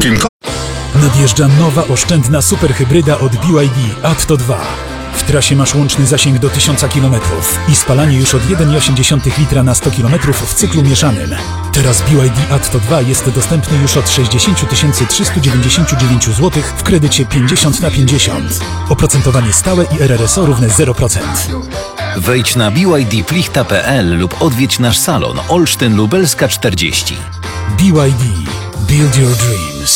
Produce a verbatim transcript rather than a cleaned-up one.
Putin. Nadjeżdża nowa oszczędna superhybryda od B Y D Atto dwa. W trasie masz łączny zasięg do tysiąca kilometrów i spalanie już od jeden przecinek osiem litra na sto kilometrów w cyklu mieszanym. Teraz B Y D Atto dwa jest dostępny już od sześćdziesiąt tysięcy trzysta dziewięćdziesiąt dziewięć złotych w kredycie pięćdziesiąt na pięćdziesiąt. Oprocentowanie stałe i R R S O równe zero procent. Wejdź na b y d plichta kropka p l lub odwiedź nasz salon Olsztyn Lubelska czterdzieści. B Y D. Build your dreams.